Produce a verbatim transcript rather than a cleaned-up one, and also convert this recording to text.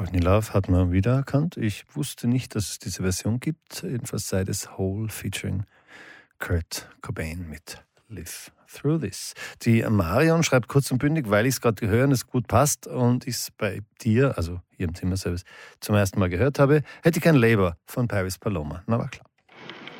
Courtney Love hat man wiedererkannt. Ich wusste nicht, dass es diese Version gibt. Jedenfalls sei das Hole featuring Kurt Cobain mit Live Through This. Die Marion schreibt kurz und bündig, weil ich es gerade gehört und es gut passt und ich es bei dir, also hier im Zimmerservice, zum ersten Mal gehört habe, hätte ich kein Labor von Paris Paloma. Na, war klar.